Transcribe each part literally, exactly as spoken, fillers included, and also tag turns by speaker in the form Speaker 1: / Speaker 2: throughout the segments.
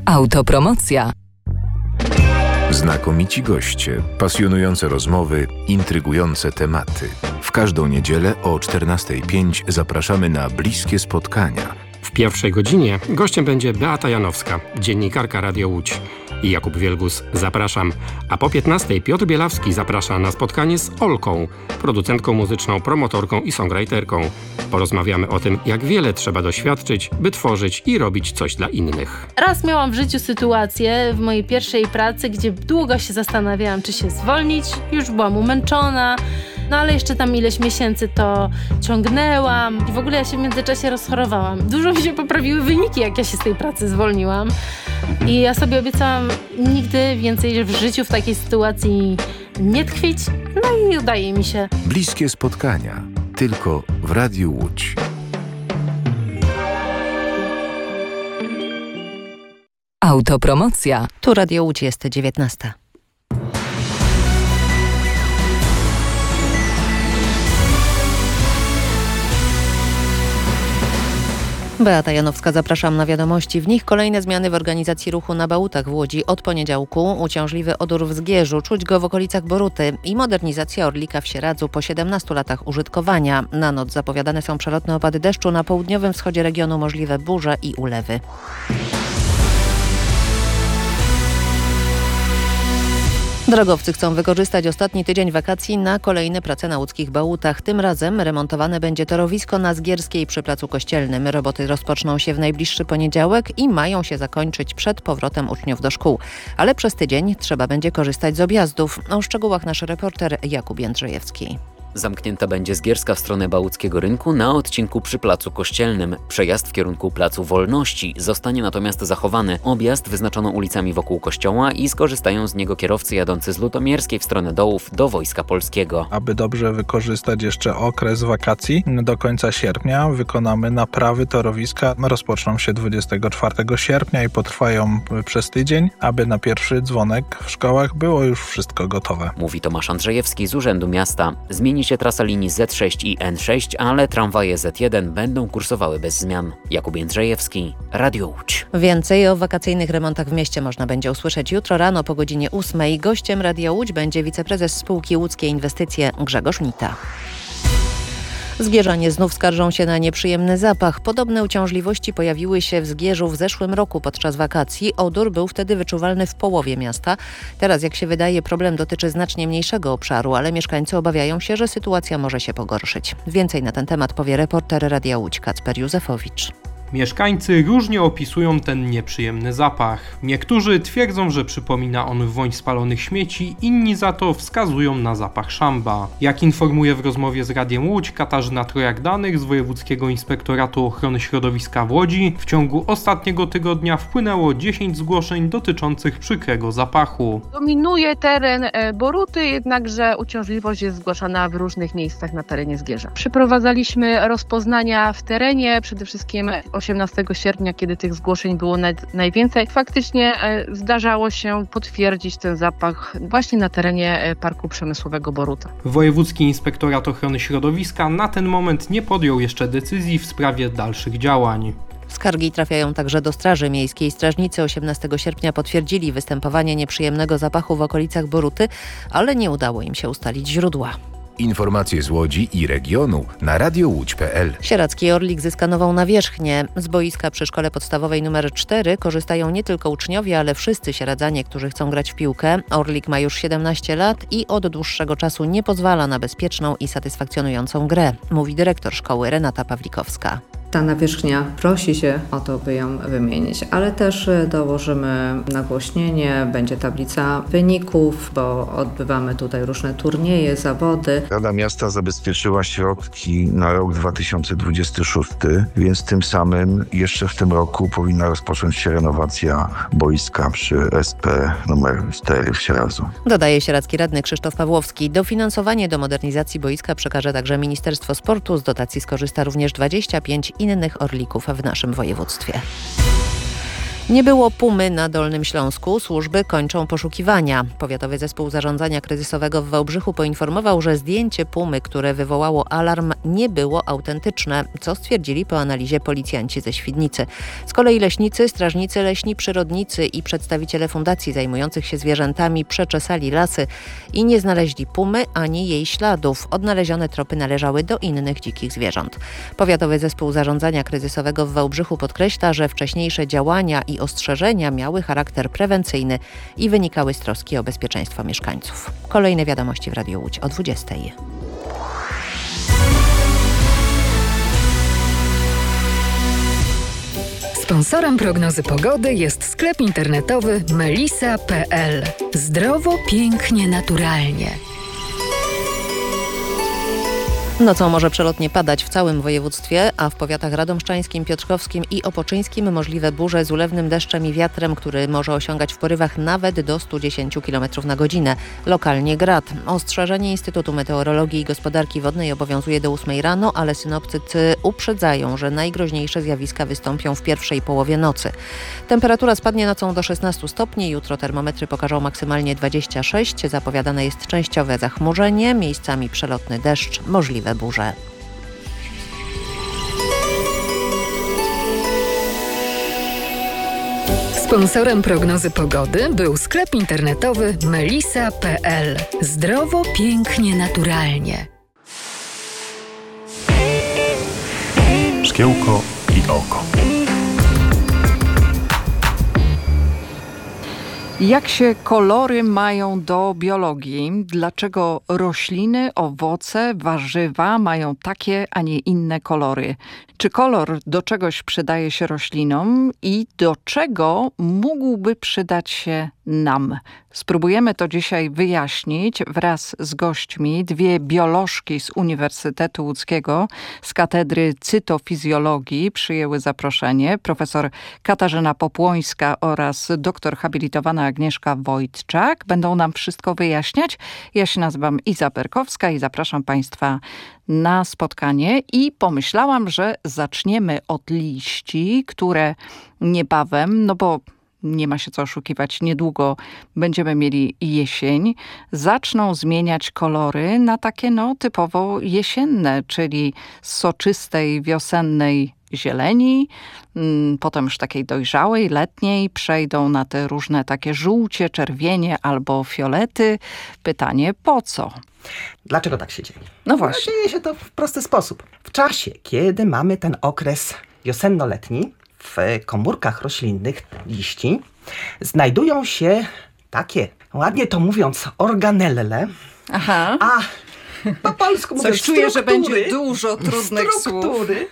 Speaker 1: Autopromocja.
Speaker 2: Znakomici goście, pasjonujące rozmowy, intrygujące tematy. W każdą niedzielę o czternasta pięć zapraszamy na bliskie spotkania.
Speaker 3: W pierwszej godzinie gościem będzie Beata Janowska, dziennikarka Radio Łódź. I Jakub Wielgus, zapraszam. A po piętnastej Piotr Bielawski zaprasza na spotkanie z Olką, producentką muzyczną, promotorką i songwriterką. Porozmawiamy o tym, jak wiele trzeba doświadczyć, by tworzyć i robić coś dla innych.
Speaker 4: Raz miałam w życiu sytuację w mojej pierwszej pracy, gdzie długo się zastanawiałam, czy się zwolnić. Już byłam umęczona, no ale jeszcze tam ileś miesięcy to ciągnęłam i w ogóle ja się w międzyczasie rozchorowałam. Dużo mi się poprawiły wyniki, jak ja się z tej pracy zwolniłam. I ja sobie obiecałam nigdy więcej w życiu w takiej sytuacji nie tkwić. No i udaje mi się.
Speaker 2: Bliskie spotkania. Tylko w Radiu Łódź.
Speaker 1: Autopromocja.
Speaker 5: Tu Radio Łódź, jest dziewiętnasta. Beata Janowska, zapraszam na wiadomości. W nich kolejne zmiany w organizacji ruchu na Bałutach w Łodzi. Od poniedziałku uciążliwy odór w Zgierzu, czuć go w okolicach Boruty i modernizacja Orlika w Sieradzu po siedemnastu latach użytkowania. Na noc zapowiadane są przelotne opady deszczu, na południowym wschodzie regionu możliwe burze i ulewy. Drogowcy chcą wykorzystać ostatni tydzień wakacji na kolejne prace na łódzkich Bałutach. Tym razem remontowane będzie torowisko na Zgierskiej przy Placu Kościelnym. Roboty rozpoczną się w najbliższy poniedziałek i mają się zakończyć przed powrotem uczniów do szkół. Ale przez tydzień trzeba będzie korzystać z objazdów. O szczegółach nasz reporter Jakub Jędrzejewski.
Speaker 6: Zamknięta będzie Zgierska w stronę Bałuckiego Rynku na odcinku przy Placu Kościelnym. Przejazd w kierunku Placu Wolności zostanie natomiast zachowany. Objazd wyznaczono ulicami wokół kościoła i skorzystają z niego kierowcy jadący z Lutomierskiej w stronę Dołów do Wojska Polskiego.
Speaker 7: Aby dobrze wykorzystać jeszcze okres wakacji, do końca sierpnia wykonamy naprawy torowiska. Rozpoczną się dwudziestego czwartego sierpnia i potrwają przez tydzień, aby na pierwszy dzwonek w szkołach było już wszystko gotowe.
Speaker 6: Mówi Tomasz Andrzejewski z Urzędu Miasta. Zmieni się trasa linii Z sześć i N sześć, ale tramwaje Z jeden będą kursowały bez zmian. Jakub Jędrzejewski, Radio Łódź.
Speaker 5: Więcej o wakacyjnych remontach w mieście można będzie usłyszeć jutro rano po godzinie ósmej. Gościem Radia Łódź będzie wiceprezes spółki Łódzkie Inwestycje Grzegorz Mita. Zgierzanie znów skarżą się na nieprzyjemny zapach. Podobne uciążliwości pojawiły się w Zgierzu w zeszłym roku podczas wakacji. Odór był wtedy wyczuwalny w połowie miasta. Teraz, jak się wydaje, problem dotyczy znacznie mniejszego obszaru, ale mieszkańcy obawiają się, że sytuacja może się pogorszyć. Więcej na ten temat powie reporter Radia Łódź Kacper Józefowicz.
Speaker 8: Mieszkańcy różnie opisują ten nieprzyjemny zapach. Niektórzy twierdzą, że przypomina on woń spalonych śmieci, inni za to wskazują na zapach szamba. Jak informuje w rozmowie z Radiem Łódź Katarzyna Trojak-Danych z Wojewódzkiego Inspektoratu Ochrony Środowiska w Łodzi, w ciągu ostatniego tygodnia wpłynęło dziesięć zgłoszeń dotyczących przykrego zapachu.
Speaker 9: Dominuje teren Boruty, jednakże uciążliwość jest zgłaszana w różnych miejscach na terenie Zgierza. Przeprowadzaliśmy rozpoznania w terenie, przede wszystkim osiemnastego sierpnia, kiedy tych zgłoszeń było najwięcej. Faktycznie zdarzało się potwierdzić ten zapach właśnie na terenie Parku Przemysłowego Boruta.
Speaker 8: Wojewódzki Inspektorat Ochrony Środowiska na ten moment nie podjął jeszcze decyzji w sprawie dalszych działań.
Speaker 5: Skargi trafiają także do Straży Miejskiej. Strażnicy osiemnastego sierpnia potwierdzili występowanie nieprzyjemnego zapachu w okolicach Boruty, ale nie udało im się ustalić źródła.
Speaker 2: Informacje z Łodzi i regionu na radio łódź kropka p l.
Speaker 5: Sieradzki Orlik zyska nową nawierzchnię. Z boiska przy szkole podstawowej numer cztery korzystają nie tylko uczniowie, ale wszyscy sieradzanie, którzy chcą grać w piłkę. Orlik ma już siedemnaście lat i od dłuższego czasu nie pozwala na bezpieczną i satysfakcjonującą grę, mówi dyrektor szkoły Renata Pawlikowska.
Speaker 10: Ta nawierzchnia prosi się o to, by ją wymienić, ale też dołożymy nagłośnienie, będzie tablica wyników, bo odbywamy tutaj różne turnieje, zawody.
Speaker 11: Rada Miasta zabezpieczyła środki na rok dwa tysiące dwudziesty szósty, więc tym samym jeszcze w tym roku powinna rozpocząć się renowacja boiska przy S P numer cztery w Sieradzu.
Speaker 5: Dodaje sieradzki radny Krzysztof Pawłowski. Dofinansowanie do modernizacji boiska przekaże także Ministerstwo Sportu. Z dotacji skorzysta również dwadzieścia pięć innych orlików w naszym województwie. Nie było pumy na Dolnym Śląsku. Służby kończą poszukiwania. Powiatowy Zespół Zarządzania Kryzysowego w Wałbrzychu poinformował, że zdjęcie pumy, które wywołało alarm, nie było autentyczne, co stwierdzili po analizie policjanci ze Świdnicy. Z kolei leśnicy, strażnicy leśni, przyrodnicy i przedstawiciele fundacji zajmujących się zwierzętami przeczesali lasy i nie znaleźli pumy ani jej śladów. Odnalezione tropy należały do innych dzikich zwierząt. Powiatowy Zespół Zarządzania Kryzysowego w Wałbrzychu podkreśla, że wcześniejsze działania i ostrzeżenia miały charakter prewencyjny i wynikały z troski o bezpieczeństwo mieszkańców. Kolejne wiadomości w Radiu Łódź o dwudziestej.
Speaker 1: Sponsorem prognozy pogody jest sklep internetowy melisa kropka pe el. Zdrowo, pięknie, naturalnie.
Speaker 5: Nocą może przelotnie padać w całym województwie, a w powiatach radomszczańskim, piotrkowskim i opoczyńskim możliwe burze z ulewnym deszczem i wiatrem, który może osiągać w porywach nawet do stu dziesięciu kilometrów na godzinę. Lokalnie grad. Ostrzeżenie Instytutu Meteorologii i Gospodarki Wodnej obowiązuje do ósmej rano, ale synoptycy uprzedzają, że najgroźniejsze zjawiska wystąpią w pierwszej połowie nocy. Temperatura spadnie nocą do szesnastu stopni. Jutro termometry pokażą maksymalnie dwadzieścia sześć. Zapowiadane jest częściowe zachmurzenie, miejscami przelotny deszcz, możliwe burze.
Speaker 1: Sponsorem prognozy pogody był sklep internetowy melisa kropka pe el. Zdrowo, pięknie, naturalnie.
Speaker 2: Szkiełko i oko.
Speaker 12: Jak się kolory mają do biologii? Dlaczego rośliny, owoce, warzywa mają takie, a nie inne kolory? Czy kolor do czegoś przydaje się roślinom i do czego mógłby przydać się nam? Spróbujemy to dzisiaj wyjaśnić wraz z gośćmi. Dwie biolożki z Uniwersytetu Łódzkiego z Katedry Cytofizjologii przyjęły zaproszenie. Profesor Katarzyna Popłońska oraz doktor habilitowana Agnieszka Wojtczak będą nam wszystko wyjaśniać. Ja się nazywam Iza Berkowska i zapraszam Państwa na spotkanie i pomyślałam, że zaczniemy od liści, które niebawem, no bo nie ma się co oszukiwać, niedługo będziemy mieli jesień, zaczną zmieniać kolory na takie no typowo jesienne, czyli z soczystej, wiosennej zieleni, potem już takiej dojrzałej, letniej, przejdą na te różne takie żółcie, czerwienie albo fiolety. Pytanie, po co?
Speaker 13: Dlaczego tak się dzieje?
Speaker 12: No właśnie.
Speaker 13: Dzieje się to w prosty sposób. W czasie, kiedy mamy ten okres wiosenno-letni, w komórkach roślinnych liści znajdują się takie, ładnie to mówiąc, organelle.
Speaker 12: Aha.
Speaker 13: A po polsku mówiąc,
Speaker 12: coś czuję, że będzie dużo trudnych
Speaker 13: struktury,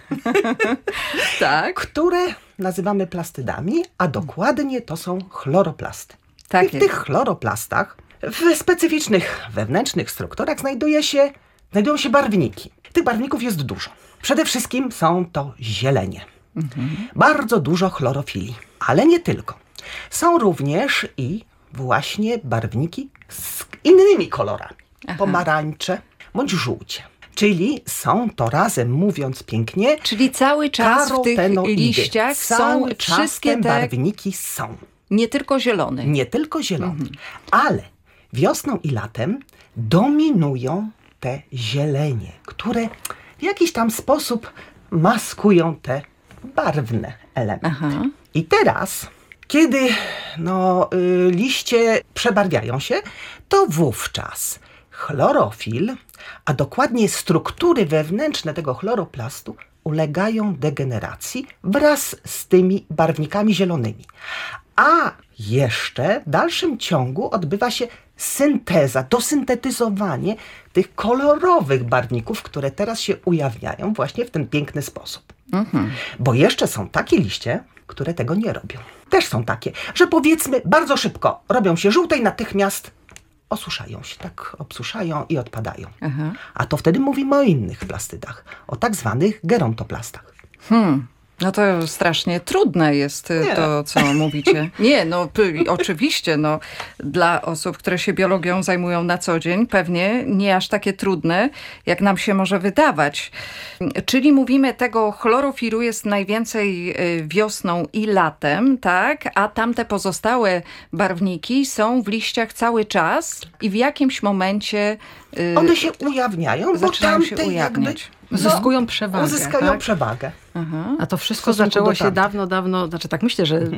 Speaker 12: tak.
Speaker 13: które nazywamy plastydami, a dokładnie to są chloroplasty.
Speaker 12: Tak
Speaker 13: I w tych chloroplastach w specyficznych wewnętrznych strukturach znajduje się, znajdują się barwniki. Tych barwników jest dużo. Przede wszystkim są to zielenie. Mhm. Bardzo dużo chlorofili, ale nie tylko. Są również i właśnie barwniki z innymi kolorami. Aha. Pomarańcze bądź żółcie. Czyli są to razem, mówiąc pięknie,
Speaker 12: czyli cały czas w tych liściach są wszystkie te
Speaker 13: barwniki są.
Speaker 12: Nie tylko zielony.
Speaker 13: Nie tylko zielony. Mhm. Ale wiosną i latem dominują te zielenie, które w jakiś tam sposób maskują te barwne elementy. Aha. I teraz, kiedy no, y, liście przebarwiają się, to wówczas chlorofil, a dokładnie struktury wewnętrzne tego chloroplastu ulegają degeneracji wraz z tymi barwnikami zielonymi. A jeszcze w dalszym ciągu odbywa się synteza, dosyntetyzowanie tych kolorowych barwników, które teraz się ujawniają właśnie w ten piękny sposób. Mhm. Bo jeszcze są takie liście, które tego nie robią. Też są takie, że powiedzmy bardzo szybko robią się żółte i natychmiast osuszają się, tak obsuszają i odpadają. Aha. A to wtedy mówimy o innych plastydach, o tak zwanych gerontoplastach.
Speaker 12: Hmm. No to strasznie trudne jest nie. to, co mówicie. Nie, no oczywiście, no dla osób, które się biologią zajmują na co dzień, pewnie nie aż takie trudne, jak nam się może wydawać. Czyli mówimy, tego chlorofilu jest najwięcej wiosną i latem, tak? A tamte pozostałe barwniki są w liściach cały czas i w jakimś momencie
Speaker 13: one się ujawniają, bo tamte się ujawniać. Jakby
Speaker 14: Uzyskują przewagę.
Speaker 13: Uzyskają
Speaker 14: tak?
Speaker 13: przewagę.
Speaker 14: Aha. A to wszystko zaczęło się dawno, dawno, znaczy tak myślę, że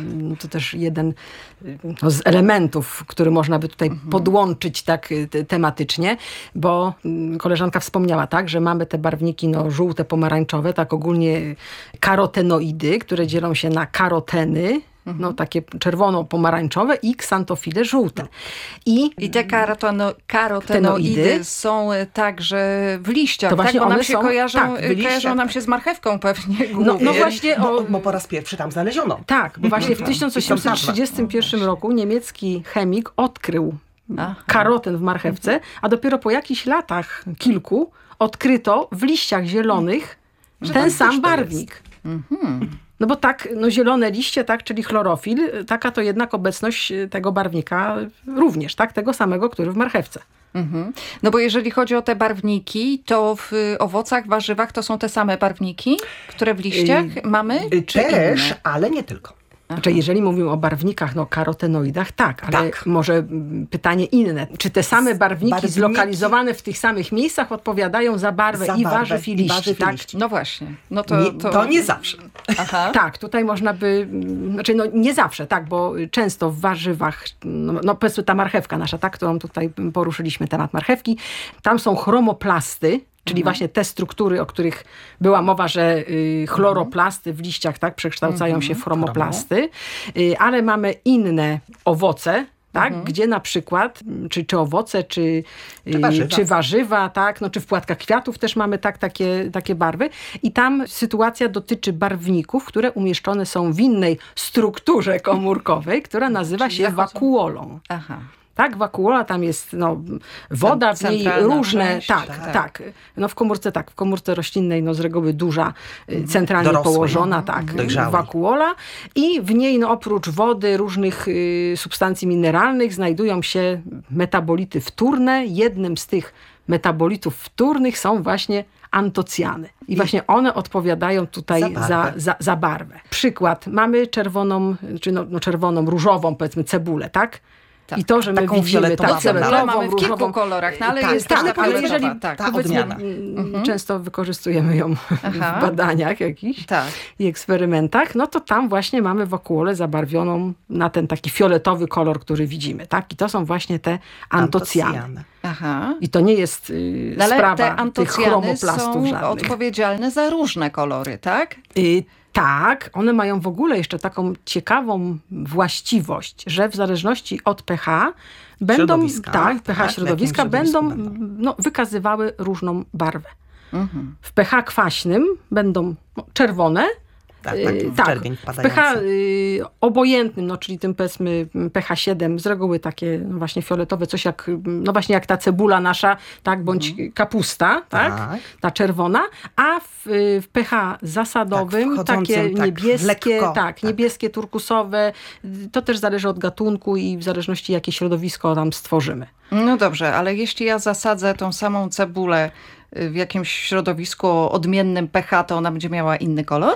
Speaker 14: to też jeden no, z elementów, który można by tutaj mhm. podłączyć tak te, tematycznie, bo koleżanka wspomniała, tak, że mamy te barwniki no, żółte, pomarańczowe, tak ogólnie karotenoidy, które dzielą się na karoteny, no takie czerwono-pomarańczowe i ksantofile żółte. I,
Speaker 12: I te karoteno, karotenoidy są także w liściach,
Speaker 14: to
Speaker 12: tak?
Speaker 14: Właśnie
Speaker 12: Bo
Speaker 14: one
Speaker 12: nam się
Speaker 14: są,
Speaker 12: kojarzą,
Speaker 14: tak,
Speaker 12: kojarzą nam się z marchewką pewnie.
Speaker 14: No, no właśnie,
Speaker 13: bo, bo po raz pierwszy tam znaleziono.
Speaker 14: Tak, bo właśnie w tysiąc osiemset trzydziestym pierwszym roku niemiecki chemik odkrył Aha. karoten w marchewce, a dopiero po jakichś latach, kilku, odkryto w liściach zielonych Że ten sam barwnik. Mhm. No bo tak, no zielone liście, tak, czyli chlorofil, taka to jednak obecność tego barwnika również, tak, tego samego, który w marchewce.
Speaker 12: Mhm. No bo jeżeli chodzi o te barwniki, to w owocach, warzywach to są te same barwniki, które w liściach yy, mamy?
Speaker 13: Czy też, inne? Ale nie tylko.
Speaker 14: Znaczy, jeżeli mówimy o barwnikach, no karotenoidach, tak, ale tak. może pytanie inne. Czy te same barwniki, barwniki zlokalizowane w tych samych miejscach odpowiadają za barwę za i barwę, warzyw i liści, tak?
Speaker 12: No właśnie. No to,
Speaker 13: nie, to... to nie zawsze.
Speaker 14: Aha. Tak, tutaj można by, znaczy no nie zawsze, tak, bo często w warzywach, no, no powiedzmy ta marchewka nasza, tak, którą tutaj poruszyliśmy, temat marchewki, tam są chromoplasty, czyli mhm. właśnie te struktury, o których była mowa, że y, chloroplasty w liściach tak przekształcają mhm. się w chromoplasty, y, ale mamy inne owoce, tak, mhm. gdzie na przykład, czy, czy owoce, czy,
Speaker 13: czy, warzywa.
Speaker 14: czy warzywa, tak, no, czy w płatkach kwiatów też mamy tak, takie, takie barwy. I tam sytuacja dotyczy barwników, które umieszczone są w innej strukturze komórkowej, która nazywa się wakuolą. Aha. Tak, wakuola, tam jest no, woda, w niej różne, część, tak, tak, tak. No w komórce tak, w komórce roślinnej no z reguły duża, centralnie Dorosłej, położona, tak, dojrzałej. Wakuola i w niej no oprócz wody, różnych y, substancji mineralnych znajdują się metabolity wtórne. Jednym z tych metabolitów wtórnych są właśnie antocjany. I właśnie one odpowiadają tutaj za barwę. Za, za, za barwę. Przykład, mamy czerwoną, czy no, no czerwoną, różową powiedzmy cebulę, tak?
Speaker 12: Tak,
Speaker 14: I to, że my widzimy tak,
Speaker 12: cebulę mamy w kilku kolorach, no ale tak, jest tak, też ta
Speaker 14: ale jeżeli
Speaker 12: tak,
Speaker 14: ta odmiana. Mhm. Często wykorzystujemy ją Aha. w badaniach jakichś tak. i eksperymentach, no to tam właśnie mamy wakuolę zabarwioną na ten taki fioletowy kolor, który widzimy, tak? I to są właśnie te antocjany. antocjany. Aha. I to nie jest y,
Speaker 12: ale
Speaker 14: sprawa
Speaker 12: te
Speaker 14: tych chromoplastów
Speaker 12: są
Speaker 14: żadnych.
Speaker 12: Odpowiedzialne za różne kolory, tak?
Speaker 14: Y, Tak, one mają w ogóle jeszcze taką ciekawą właściwość, że w zależności od pH będą,
Speaker 13: środowiska,
Speaker 14: tak, pH tak, środowiska będą, będą? No, wykazywały różną barwę. Mhm. W pH kwaśnym będą no, czerwone,
Speaker 13: tak, tak,
Speaker 14: tak, czerwień w pH y, obojętnym, no, czyli tym powiedzmy pH siedem, z reguły takie no, właśnie fioletowe, coś jak, no właśnie jak ta cebula nasza, tak, bądź mm. kapusta, tak, tak, ta czerwona, a w, w pH zasadowym tak, takie tak, niebieskie, lekko, tak, tak, niebieskie, turkusowe, to też zależy od gatunku i w zależności jakie środowisko tam stworzymy.
Speaker 12: No dobrze, ale jeśli ja zasadzę tą samą cebulę w jakimś środowisku o odmiennym pH, to ona będzie miała inny kolor?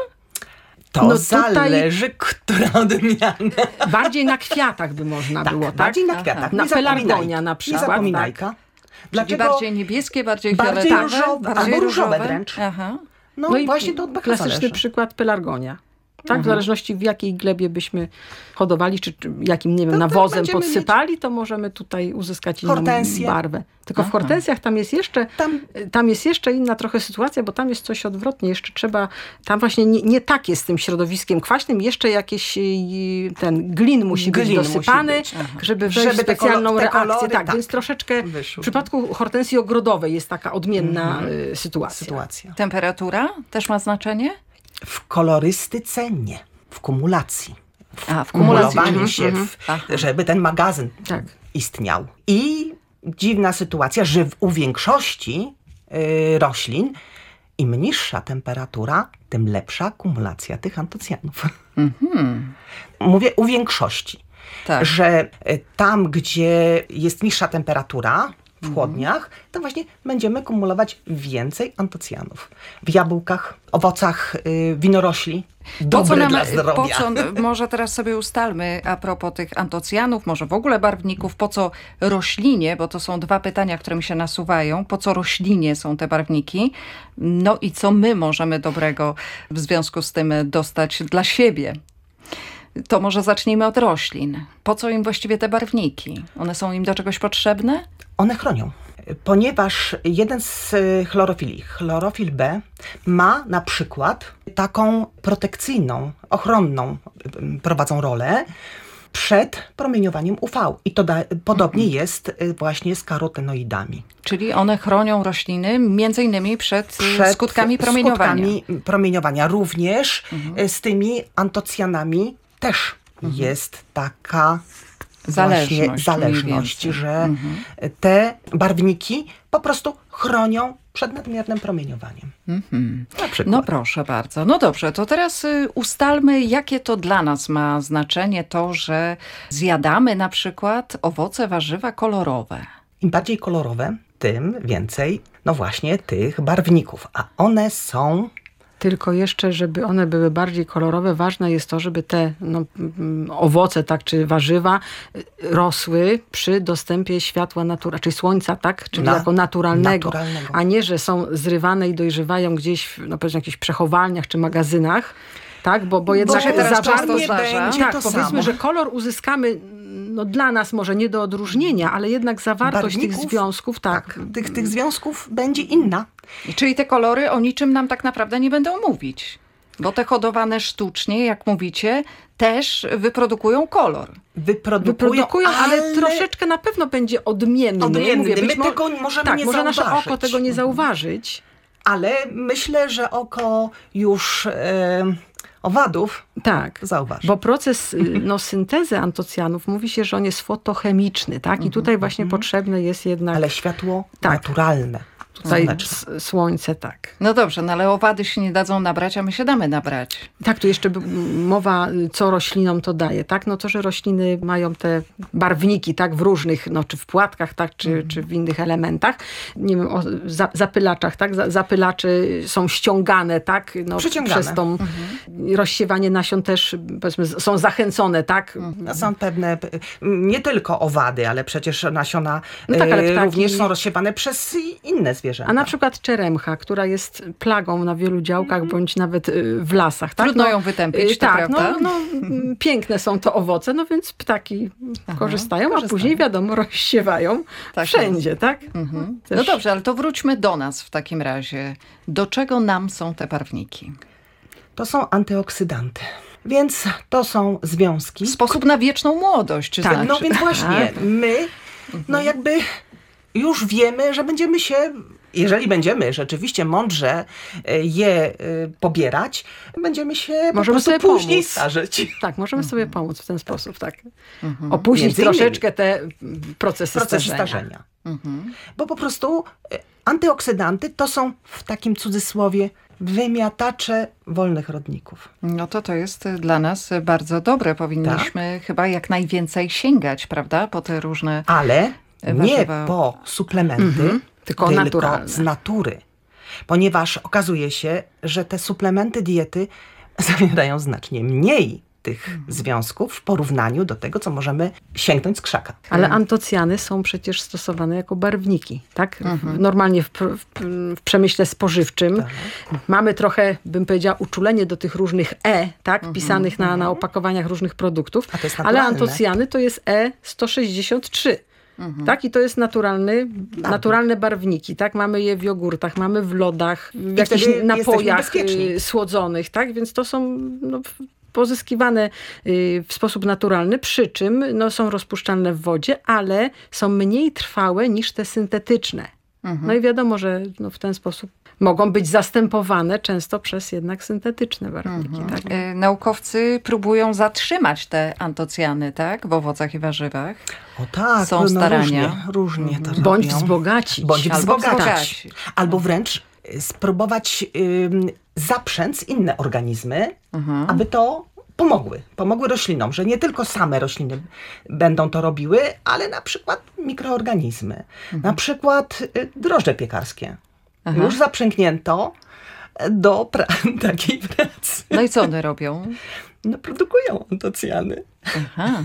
Speaker 13: To no zależy, która odmiana.
Speaker 14: Bardziej na kwiatach by można
Speaker 13: tak,
Speaker 14: było, tak?
Speaker 13: Bardziej na kwiatach.
Speaker 14: Na pelargonia na przykład.
Speaker 13: Nie zapominajka.
Speaker 12: Tak. Dlaczego? Bardziej niebieskie, bardziej
Speaker 13: bardziej
Speaker 12: fioletowe?
Speaker 13: Różowe,
Speaker 12: bardziej
Speaker 13: albo
Speaker 12: różowe
Speaker 13: wręcz.
Speaker 12: Aha.
Speaker 13: No, no i właśnie to od pH
Speaker 14: klasyczny
Speaker 13: zależy.
Speaker 14: przykład pelargonia. Tak, mhm. w zależności w jakiej glebie byśmy hodowali, czy, czy jakim, nie wiem, to nawozem podsypali, to możemy tutaj uzyskać inną Hortensje. barwę. Tylko Aha. w hortensjach tam jest jeszcze tam... tam jest jeszcze inna trochę sytuacja, bo tam jest coś odwrotnie. Jeszcze trzeba, tam właśnie nie, nie tak jest z tym środowiskiem kwaśnym, jeszcze jakieś ten glin musi glin być dosypany, musi być. żeby wejść żeby specjalną te kolory, reakcję. Tak, tak, więc troszeczkę wyszło. W przypadku hortensji ogrodowej jest taka odmienna mhm. sytuacja.
Speaker 13: sytuacja.
Speaker 12: Temperatura też ma znaczenie?
Speaker 13: W kolorystyce nie. W kumulacji. W,
Speaker 12: A, w kumulacji.
Speaker 13: kumulowaniu się, w, żeby ten magazyn tak. istniał. I dziwna sytuacja, że w, u większości y, roślin im niższa temperatura, tym lepsza akumulacja tych antocjanów.
Speaker 12: Mhm.
Speaker 13: Mówię u większości,
Speaker 12: tak.
Speaker 13: że tam, gdzie jest niższa temperatura, w chłodniach, to właśnie będziemy kumulować więcej antocjanów. W jabłkach, owocach, yy, winorośli. Dobre dla zdrowia.
Speaker 12: Po co, może teraz sobie ustalmy a propos tych antocjanów, może w ogóle barwników, po co roślinie, bo to są dwa pytania, które mi się nasuwają, po co roślinie są te barwniki, no i co my możemy dobrego w związku z tym dostać dla siebie. To może zacznijmy od roślin. Po co im właściwie te barwniki? One są im do czegoś potrzebne?
Speaker 13: One chronią, ponieważ jeden z chlorofili, chlorofil B, ma na przykład taką protekcyjną, ochronną, prowadzą rolę przed promieniowaniem U V. I to da, podobnie mhm. jest właśnie z karotenoidami.
Speaker 12: Czyli one chronią rośliny między innymi przed, przed skutkami promieniowania.
Speaker 13: Skutkami promieniowania. Również mhm. z tymi antocjanami też mhm. jest taka
Speaker 12: zależność,
Speaker 13: właśnie zależność, że mhm. te barwniki po prostu chronią przed nadmiernym promieniowaniem.
Speaker 12: Mhm. No proszę bardzo. No dobrze, to teraz ustalmy, jakie to dla nas ma znaczenie to, że zjadamy na przykład owoce, warzywa kolorowe.
Speaker 13: Im bardziej kolorowe, tym więcej, no właśnie, tych barwników. A one są...
Speaker 14: Tylko jeszcze, żeby one były bardziej kolorowe, ważne jest to, żeby te no, owoce, tak, czy warzywa rosły przy dostępie światła natura, czyli słońca, tak, czyli Na, jako naturalnego, naturalnego, a nie, że są zrywane i dojrzewają gdzieś w no, w jakichś przechowalniach czy magazynach. Tak, bo, bo jednak zawartość, tak, powiedzmy, samo. że kolor uzyskamy no, dla nas może nie do odróżnienia, ale jednak zawartość Barwników, tych związków, tak.
Speaker 13: tak tych, tych związków będzie inna.
Speaker 12: I czyli te kolory o niczym nam tak naprawdę nie będą mówić. Bo te hodowane sztucznie, jak mówicie, też wyprodukują kolor.
Speaker 13: Wyprodukują,
Speaker 14: wyprodukują ale... ale troszeczkę na pewno będzie odmienny.
Speaker 13: Odmienny.
Speaker 14: Mówię,
Speaker 13: My
Speaker 14: być mo-
Speaker 13: tego możemy
Speaker 14: tak,
Speaker 13: nie
Speaker 14: może
Speaker 13: zauważyć.
Speaker 14: nasze oko tego nie zauważyć.
Speaker 13: Ale myślę, że oko już... E... owadów
Speaker 14: tak,
Speaker 13: zauważ.
Speaker 14: Bo proces no, syntezy antocjanów mówi się, że on jest fotochemiczny, tak? I tutaj właśnie mm-hmm. potrzebne jest jednak...
Speaker 13: Ale światło tak. naturalne.
Speaker 14: Tutaj słońce, tak.
Speaker 12: No dobrze, no ale owady się nie dadzą nabrać, a my się damy nabrać.
Speaker 14: Tak, tu jeszcze mowa, co roślinom to daje, tak? No to, że rośliny mają te barwniki, tak? W różnych, no czy w płatkach, tak? Czy, mm. czy w innych elementach. Nie wiem, o za, zapylaczach, tak? Zapylacze są ściągane, tak? No, przez tą mm-hmm. rozsiewanie nasion też, powiedzmy, są zachęcone, tak?
Speaker 13: Mm-hmm. Są pewne, nie tylko owady, ale przecież nasiona no tak, ale ptaki... również są rozsiewane przez inne zwierzęta.
Speaker 14: A na przykład czeremcha, która jest plagą na wielu działkach, mm-hmm. bądź nawet w lasach. Tak?
Speaker 12: Trudno no, ją wytępić, to
Speaker 14: tak,
Speaker 12: prawda?
Speaker 14: No, no, piękne są to owoce, no więc ptaki Aha, korzystają, korzystają, a później wiadomo rozsiewają tak wszędzie, jest. tak?
Speaker 12: Mm-hmm. No dobrze, ale to wróćmy do nas w takim razie. Do czego nam są te barwniki?
Speaker 13: To są antyoksydanty. Więc to są związki.
Speaker 12: Sposób na wieczną młodość, czy
Speaker 13: tak,
Speaker 12: znaczy?
Speaker 13: No więc właśnie, my no jakby już wiemy, że będziemy się, jeżeli będziemy rzeczywiście mądrze je pobierać, będziemy się
Speaker 14: możemy
Speaker 13: po prostu
Speaker 14: sobie
Speaker 13: później
Speaker 14: pomóc.
Speaker 13: starzeć.
Speaker 14: Tak, możemy mhm. sobie pomóc w ten sposób, tak. Mhm. Opóźnić Między troszeczkę innymi. te procesy,
Speaker 13: procesy
Speaker 14: starzenia.
Speaker 13: starzenia. Mhm. Bo po prostu antyoksydanty to są w takim cudzysłowie wymiatacze wolnych rodników.
Speaker 12: No to to jest dla nas bardzo dobre. Powinniśmy tak? chyba jak najwięcej sięgać, prawda? Po te różne...
Speaker 13: Ale nie po suplementy, mhm. tylko, tylko naturalne. Z natury. Ponieważ okazuje się, że te suplementy diety zawierają znacznie mniej tych mhm. związków w porównaniu do tego, co możemy sięgnąć z krzaka.
Speaker 14: Ale antocjany są przecież stosowane jako barwniki, tak? Mhm. Normalnie w, w, w przemyśle spożywczym tak. mamy trochę, bym powiedziała, uczulenie do tych różnych E, tak? Mhm. Pisanych na, na opakowaniach różnych produktów.
Speaker 13: A to jest
Speaker 14: ale antocjany to jest E sto sześćdziesiąt trzy. Mhm. Tak? I to jest naturalny, naturalne barwniki. Tak? Mamy je w jogurtach, mamy w lodach, w jakichś napojach słodzonych. Tak? Więc to są no, pozyskiwane w sposób naturalny, przy czym no, są rozpuszczalne w wodzie, ale są mniej trwałe niż te syntetyczne. Mhm. No i wiadomo, że no, w ten sposób mogą być zastępowane często przez jednak syntetyczne barwniki. Mhm. Tak?
Speaker 12: Y, naukowcy próbują zatrzymać te antocjany, tak? W owocach i warzywach.
Speaker 13: O tak,
Speaker 12: są
Speaker 13: no,
Speaker 12: starania.
Speaker 13: Różnie, różnie to
Speaker 14: Bądź wzbogacić.
Speaker 13: Bądź
Speaker 12: Albo
Speaker 13: wzbogacić.
Speaker 12: wzbogacić.
Speaker 13: Albo wręcz spróbować ym, zaprzęc inne organizmy,
Speaker 12: Mhm.
Speaker 13: aby to pomogły. Pomogły roślinom, że nie tylko same rośliny będą to robiły, ale na przykład mikroorganizmy. Na przykład y, drożdże piekarskie.
Speaker 12: Aha.
Speaker 13: Już zaprzęgnięto do pra- takiej pracy.
Speaker 12: No i co one robią?
Speaker 13: No produkują antocjany.
Speaker 12: Aha.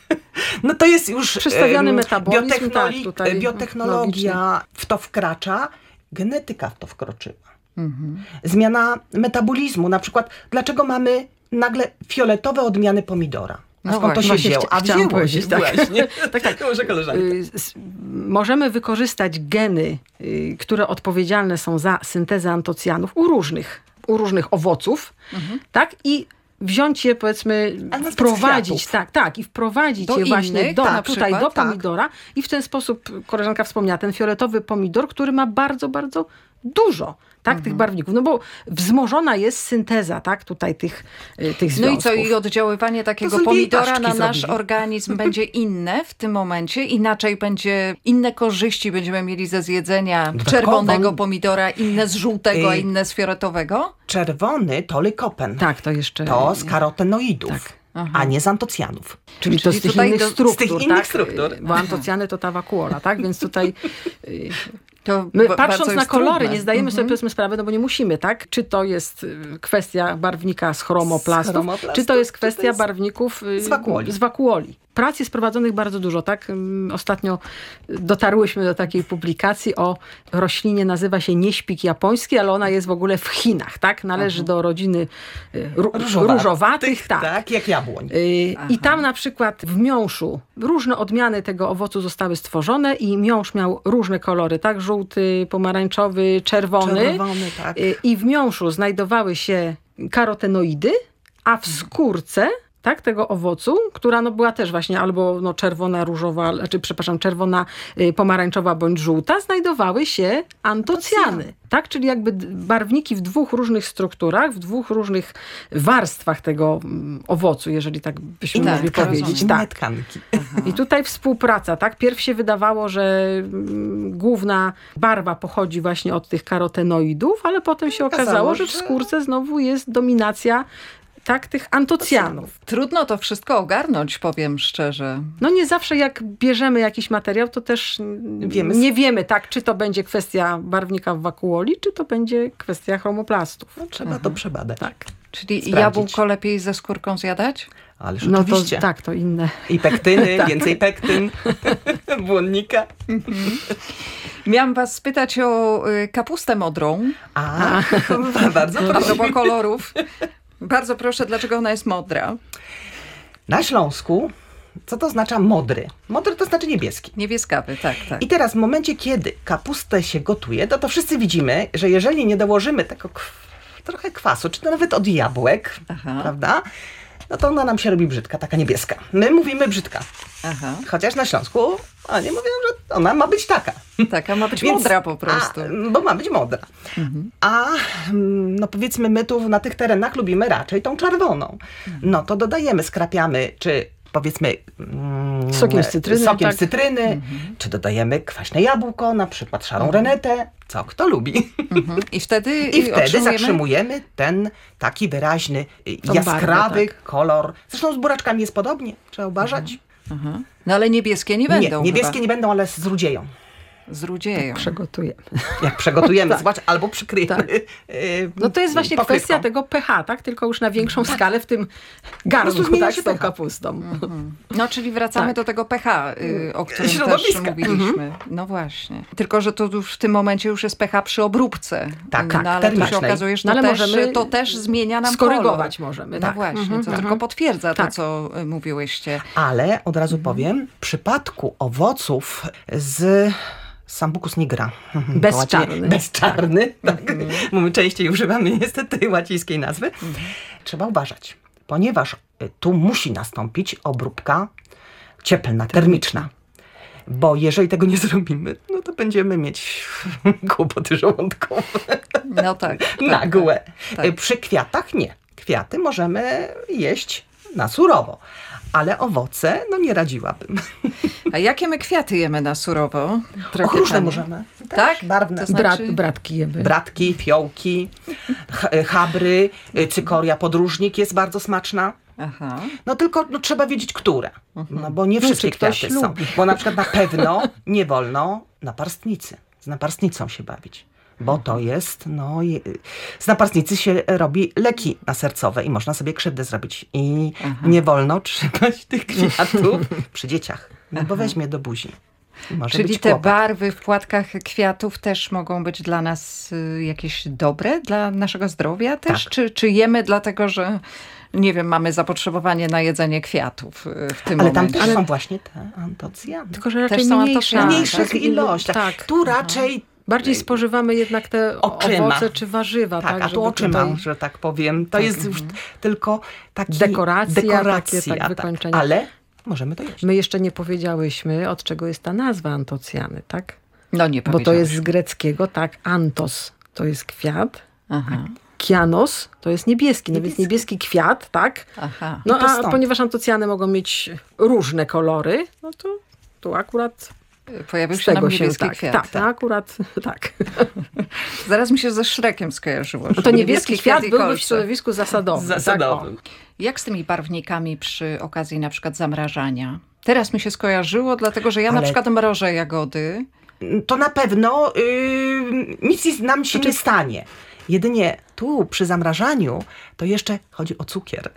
Speaker 13: No to jest już
Speaker 14: Przedstawiony
Speaker 13: em,
Speaker 14: metabolizm,
Speaker 13: biotechnoli-
Speaker 14: tak, tutaj
Speaker 13: biotechnologia w to wkracza, genetyka w to wkroczyła.
Speaker 12: Mhm.
Speaker 13: Zmiana metabolizmu, na przykład dlaczego mamy nagle fioletowe odmiany pomidora? A
Speaker 14: No
Speaker 13: skąd to się
Speaker 14: właśnie,
Speaker 13: wzięło? A
Speaker 14: chciałam
Speaker 13: wzięło się
Speaker 14: powiedzieć, tak.
Speaker 13: właśnie.
Speaker 14: tak, tak.
Speaker 13: Może koleżanka.
Speaker 14: Y, s- Możemy wykorzystać geny, y, które odpowiedzialne są za syntezę antocjanów u różnych, u różnych owoców,
Speaker 12: Mhm.
Speaker 14: tak? I wziąć je, powiedzmy,
Speaker 13: A na
Speaker 14: wprowadzić,
Speaker 13: kwiatów.
Speaker 14: tak, tak, i wprowadzić
Speaker 12: Do
Speaker 14: je właśnie
Speaker 12: innych,
Speaker 14: do,
Speaker 12: tak, na
Speaker 14: tutaj
Speaker 12: przykład,
Speaker 14: do
Speaker 12: tak.
Speaker 14: pomidora i w ten sposób, koleżanka wspomniała, ten fioletowy pomidor, który ma bardzo, bardzo dużo, tak, tych barwników, no bo wzmożona jest synteza, tak, tutaj tych, y, tych
Speaker 12: No
Speaker 14: związków.
Speaker 12: i co, i oddziaływanie takiego
Speaker 13: z lwiej
Speaker 12: pomidora
Speaker 13: paszczki
Speaker 12: na nasz
Speaker 13: zrobili.
Speaker 12: organizm będzie inne w tym momencie? Inaczej będzie, inne korzyści będziemy mieli ze zjedzenia
Speaker 13: Dodatkowo.
Speaker 12: czerwonego pomidora, inne z żółtego, a
Speaker 13: Ej.
Speaker 12: inne z fioletowego?
Speaker 13: Czerwony to lykopen.
Speaker 14: Tak, to jeszcze...
Speaker 13: To z karotenoidów,
Speaker 14: Tak.
Speaker 12: Aha.
Speaker 13: a nie z antocjanów.
Speaker 14: Czyli, to
Speaker 12: Czyli
Speaker 14: z tych
Speaker 12: tutaj
Speaker 14: innych
Speaker 12: do- z
Speaker 14: struktur,
Speaker 13: tych innych
Speaker 14: tak?
Speaker 13: struktur.
Speaker 14: Bo antocjany to ta wakuola, tak? Więc tutaj y,
Speaker 12: To
Speaker 14: my
Speaker 12: ba-
Speaker 14: patrząc
Speaker 12: bardzo
Speaker 14: na
Speaker 12: jest
Speaker 14: kolory
Speaker 12: trudne.
Speaker 14: nie zdajemy sobie
Speaker 12: Mhm.
Speaker 14: powiedzmy sprawy, no bo nie musimy, tak? Czy to jest y, kwestia barwnika z chromoplastów,
Speaker 13: Z chromoplastów,
Speaker 14: czy to jest
Speaker 13: czy to
Speaker 14: kwestia
Speaker 13: jest
Speaker 14: barwników y,
Speaker 13: z wakuoli.
Speaker 14: z wakuoli. Prac jest prowadzonych bardzo dużo, tak? Ym, Ostatnio dotarłyśmy do takiej publikacji o roślinie, nazywa się nieśpik japoński, ale ona jest w ogóle w Chinach, tak? Należy do rodziny y, ró-
Speaker 13: Różowatych,
Speaker 14: różowatych, tak.
Speaker 13: Tak, jak jabłoń.
Speaker 14: Y, I tam na przykład w miąższu różne odmiany tego owocu zostały stworzone i miąższ miał różne kolory, tak? Żółty, pomarańczowy, czerwony.
Speaker 13: Czerwony, tak.
Speaker 14: Y, I w miąższu znajdowały się karotenoidy, a w skórce, tak, tego owocu, która no, była też właśnie albo no, czerwona, różowa, czy przepraszam, czerwona, y, pomarańczowa bądź żółta, znajdowały się antocjany. Tak, czyli jakby d- barwniki w dwóch różnych strukturach, w dwóch różnych warstwach tego mm, owocu, jeżeli tak byśmy
Speaker 12: Tak,
Speaker 14: mogli
Speaker 12: rozumiem.
Speaker 14: powiedzieć.
Speaker 13: Inne
Speaker 14: Tak.
Speaker 13: tkanki.
Speaker 14: I tutaj współpraca, tak? Pierw się wydawało, że mm, główna barwa pochodzi właśnie od tych karotenoidów, ale potem się okazało,
Speaker 13: Okazało,
Speaker 14: że w
Speaker 13: że-
Speaker 14: skórce znowu jest dominacja tak, tych antocjanów.
Speaker 12: Trudno to wszystko ogarnąć, powiem szczerze.
Speaker 14: No nie zawsze jak bierzemy jakiś materiał, to też mm,
Speaker 13: Wiemy.
Speaker 14: nie wiemy, tak, czy to będzie kwestia barwnika w wakuoli, czy to będzie kwestia chromoplastów.
Speaker 13: No, trzeba to przebadać.
Speaker 14: Tak.
Speaker 12: Czyli
Speaker 13: Sprawdzić.
Speaker 12: jabłko lepiej ze skórką zjadać?
Speaker 13: Ależ
Speaker 14: No to
Speaker 13: oczywiście.
Speaker 14: tak, to inne.
Speaker 13: I pektyny, więcej pektyn, błonnika.
Speaker 12: Miałam was spytać o y, kapustę modrą.
Speaker 13: A, bardzo
Speaker 12: A
Speaker 13: proszę.
Speaker 12: propos kolorów. Bardzo proszę, dlaczego ona jest modra?
Speaker 13: Na Śląsku, co to oznacza modry? Modry to znaczy niebieski.
Speaker 12: Niebieskawy, tak, tak.
Speaker 13: I teraz w momencie, kiedy kapustę się gotuje, to to wszyscy widzimy, że jeżeli nie dołożymy tego kw- trochę kwasu, czy to nawet od jabłek,
Speaker 12: Aha.
Speaker 13: prawda? No to ona nam się robi brzydka, taka niebieska. My mówimy brzydka.
Speaker 12: Aha.
Speaker 13: Chociaż na Śląsku oni mówią, że ona ma być taka.
Speaker 12: Taka ma być
Speaker 13: Więc-
Speaker 12: modra po prostu.
Speaker 13: A, bo ma być modra.
Speaker 12: Mhm.
Speaker 13: A mm, no powiedzmy my tu na tych terenach lubimy raczej tą czerwoną. No to dodajemy, skrapiamy, czy powiedzmy mm,
Speaker 14: Sokiem z cytryny,
Speaker 13: sokiem
Speaker 14: tak.
Speaker 13: z cytryny czy dodajemy kwaśne jabłko, na przykład szarą renetę, co kto lubi.
Speaker 12: Mhm. I wtedy,
Speaker 13: I wtedy
Speaker 12: otrzymujemy...
Speaker 13: zatrzymujemy ten taki wyraźny, y,
Speaker 14: Tą
Speaker 13: jaskrawy
Speaker 14: barwę, tak.
Speaker 13: kolor. Zresztą z buraczkami jest podobnie, trzeba uważać.
Speaker 12: Aha. No ale niebieskie nie będą
Speaker 13: Nie, niebieskie
Speaker 12: chyba.
Speaker 13: nie będą, ale zrudzieją.
Speaker 12: Zrudzieją.
Speaker 14: Przegotujemy.
Speaker 13: Jak przegotujemy, zwłaszcza albo przykryjemy.
Speaker 14: Tak.
Speaker 13: y,
Speaker 14: No to jest właśnie
Speaker 13: pokrywką.
Speaker 14: kwestia tego pH, tak? Tylko już na większą skalę w tym
Speaker 13: prostu
Speaker 14: garnku,
Speaker 13: zmienia
Speaker 14: tak?
Speaker 13: się
Speaker 14: Z tą
Speaker 13: pH.
Speaker 14: kapustą.
Speaker 12: Mhm. No, czyli wracamy
Speaker 14: Tak.
Speaker 12: do tego pH, y, o którym też
Speaker 13: Środowiska.
Speaker 12: mówiliśmy. No właśnie. Tylko, że to już w tym momencie już jest pH przy obróbce.
Speaker 13: Tak,
Speaker 12: no,
Speaker 13: tak,
Speaker 12: ale tu się
Speaker 13: termicznej.
Speaker 12: okazuje, że to,
Speaker 14: No, ale
Speaker 12: też,
Speaker 14: możemy
Speaker 12: to też zmienia nam
Speaker 14: skorygować
Speaker 12: kolor.
Speaker 14: możemy,
Speaker 12: No
Speaker 14: tak.
Speaker 12: właśnie,
Speaker 14: Mhm,
Speaker 12: co
Speaker 14: mhm.
Speaker 12: tylko potwierdza to,
Speaker 14: Tak.
Speaker 12: co y, mówiłyście.
Speaker 13: Ale od razu powiem, w przypadku owoców z Sambucus nigra.
Speaker 14: Bezczarny.
Speaker 13: Bezczarny, tak. Bo my częściej używamy niestety łacińskiej nazwy. Trzeba uważać, ponieważ y, tu musi nastąpić obróbka cieplna, termiczna. Bo jeżeli tego nie zrobimy, no to będziemy mieć kłopoty żołądkowe.
Speaker 12: No tak. tak
Speaker 13: Nagłe.
Speaker 12: tak.
Speaker 13: Y, Przy kwiatach nie. Kwiaty możemy jeść na surowo. Ale owoce, no nie radziłabym.
Speaker 12: A jakie my kwiaty jemy na surowo?
Speaker 13: Och, różne możemy.
Speaker 12: Tak?
Speaker 13: Barwne.
Speaker 12: To znaczy...
Speaker 14: Brat, bratki jemy.
Speaker 13: Bratki, fiołki, ch- chabry, cykoria podróżnik jest bardzo smaczna.
Speaker 12: Aha.
Speaker 13: No tylko no, trzeba wiedzieć, które. No bo nie wszystkie
Speaker 14: czy ktoś
Speaker 13: kwiaty są.
Speaker 14: lubi.
Speaker 13: Bo na przykład na pewno nie wolno naparstnicy. Z naparstnicą się bawić. Bo to jest, no, je, z naparstnicy się robi leki nasercowe i można sobie krzywdę zrobić. I
Speaker 12: Aha.
Speaker 13: nie wolno trzymać tych kwiatów przy dzieciach, no bo
Speaker 12: Aha.
Speaker 13: weźmie do buzi. Może
Speaker 12: Czyli
Speaker 13: być
Speaker 12: te
Speaker 13: kłopot.
Speaker 12: barwy w płatkach kwiatów też mogą być dla nas y, jakieś dobre, dla naszego zdrowia też?
Speaker 13: Tak.
Speaker 12: Czy, czy jemy dlatego, że nie wiem, mamy zapotrzebowanie na jedzenie kwiatów y, w tym
Speaker 13: Ale tam
Speaker 12: momencie?
Speaker 13: też są właśnie te antocjany.
Speaker 14: Tylko, że raczej
Speaker 12: Też są
Speaker 14: mniejsze.
Speaker 12: antocjany.
Speaker 13: W mniejszych
Speaker 14: tak,
Speaker 13: ilościach.
Speaker 14: Tak.
Speaker 13: Tu raczej
Speaker 14: Bardziej spożywamy jednak te
Speaker 13: Oczyma.
Speaker 14: owoce czy warzywa.
Speaker 13: tak,
Speaker 14: Tak,
Speaker 13: a tu
Speaker 14: żeby
Speaker 13: oczyma,
Speaker 14: tutaj-
Speaker 13: że tak powiem. To jest już tylko taki
Speaker 14: Dekoracja,
Speaker 13: dekoracja
Speaker 14: takie, tak, wykończenie.
Speaker 13: Ale możemy to jeść.
Speaker 14: My jeszcze nie powiedziałyśmy, od czego jest ta nazwa antocjany, tak?
Speaker 12: No nie
Speaker 14: Bo to
Speaker 12: powiedziałeś.
Speaker 14: jest z greckiego, tak, antos to jest kwiat,
Speaker 12: Aha.
Speaker 14: kianos to jest niebieski, no więc
Speaker 13: Niebieski.
Speaker 14: niebieski kwiat, tak?
Speaker 12: Aha.
Speaker 14: No
Speaker 13: I to
Speaker 14: a
Speaker 13: stąd.
Speaker 14: ponieważ antocjany mogą mieć różne kolory, no to tu akurat
Speaker 12: Pojawił
Speaker 14: z
Speaker 12: się nam
Speaker 14: tego się
Speaker 12: niebieski
Speaker 14: tak,
Speaker 12: kwiat.
Speaker 14: tak, tak, akurat tak.
Speaker 12: Zaraz mi się ze Szrekiem skojarzyło.
Speaker 14: No
Speaker 12: że
Speaker 14: to niebieski kwiat
Speaker 12: i
Speaker 14: byłby w
Speaker 12: kolce.
Speaker 14: środowisku zasadowym.
Speaker 13: Zasadowym.
Speaker 14: Tak,
Speaker 12: Jak z tymi barwnikami przy okazji na przykład zamrażania? Teraz mi się skojarzyło, dlatego że ja na
Speaker 13: Ale-
Speaker 12: przykład mrożę jagody.
Speaker 13: To na pewno yy, nic nam się
Speaker 14: Znaczy-
Speaker 13: nie stanie. Jedynie tu przy zamrażaniu to jeszcze chodzi o cukier.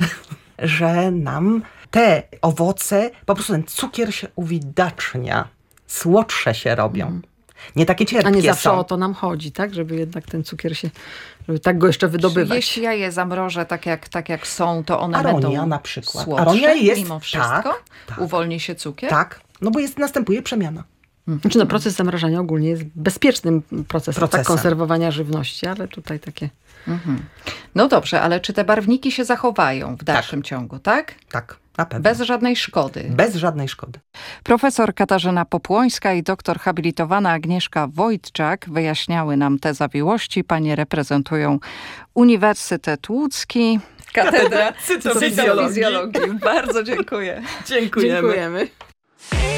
Speaker 13: Że nam te owoce, po prostu ten cukier się uwidacznia. Słodsze się robią. Nie takie
Speaker 14: o. A
Speaker 13: cierpkie
Speaker 14: nie zawsze
Speaker 13: są.
Speaker 14: o to nam chodzi, tak? Żeby jednak ten cukier się, żeby tak go jeszcze wydobywać.
Speaker 12: Jeśli ja je zamrożę tak jak, tak jak są, to one
Speaker 13: Aronia
Speaker 12: będą
Speaker 13: na przykład.
Speaker 12: słodsze
Speaker 13: Aronia jest-
Speaker 12: mimo wszystko?
Speaker 13: tak, tak.
Speaker 12: Uwolni się cukier?
Speaker 13: Tak, no bo jest, następuje przemiana.
Speaker 14: Znaczy, no, proces zamrażania ogólnie jest bezpiecznym procesem,
Speaker 13: Procesem.
Speaker 14: Tak, konserwowania żywności, ale tutaj takie...
Speaker 12: Mhm. No dobrze, ale czy te barwniki się zachowają w dalszym ciągu, tak?
Speaker 13: Tak, na pewno.
Speaker 12: Bez żadnej szkody.
Speaker 13: Bez żadnej szkody.
Speaker 12: Profesor Katarzyna Popłońska i doktor habilitowana Agnieszka Wojtczak wyjaśniały nam te zawiłości. Panie reprezentują Uniwersytet Łódzki, Katedra Cytofizjologii. Bardzo dziękuję.
Speaker 13: Dziękujemy.
Speaker 14: Dziękujemy.